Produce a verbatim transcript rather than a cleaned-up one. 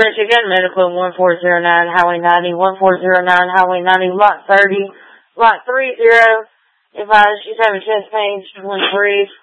Michigan, medical one four zero nine, Highway ninety, one four zero nine, Highway ninety, lot thirty, lot three zero. Advised she's having chest pain, she went brief.